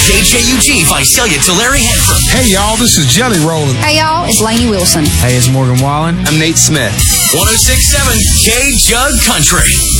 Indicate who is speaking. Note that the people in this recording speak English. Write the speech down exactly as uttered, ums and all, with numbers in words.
Speaker 1: K J U G, Visalia, Tulare, Hanford.
Speaker 2: Hey, y'all, this is Jelly Rollin'.
Speaker 3: Hey, y'all, it's Lainey Wilson.
Speaker 4: Hey, it's Morgan Wallen.
Speaker 5: I'm Nate Smith.
Speaker 1: one oh six point seven K Jug Country.